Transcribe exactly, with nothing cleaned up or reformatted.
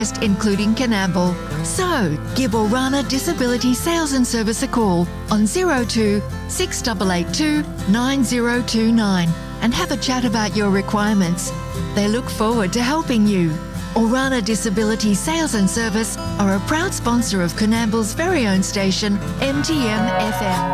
including Coonamble. So, give Orana Disability Sales and Service a call on zero two six eight eight two nine zero two nine and have a chat about your requirements. They look forward to helping you. Orana Disability Sales and Service are a proud sponsor of Coonamble's very own station, M T M F M.